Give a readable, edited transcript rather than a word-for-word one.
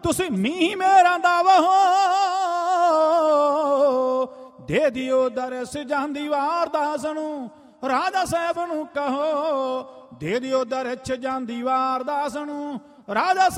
ਤੁਸੀਂ ਮੀਂਹ ਮੇਰਾ ਦਾ ਵਹੋ ਦੇ ਦਿਓ ਦਰਸ ਜਾਂਦੀ ਵਾਰਦਾਸ ਨੂੰ ਰਾਜਾ ਸਾਹਿਬ ਨੂੰ ਕਹੋ ਦੇ ਦਿਓ ਦਰਸ ਜਾਂਦੀ ਵਾਰਦਾਸ ਨੂੰ ਰਾਜਾ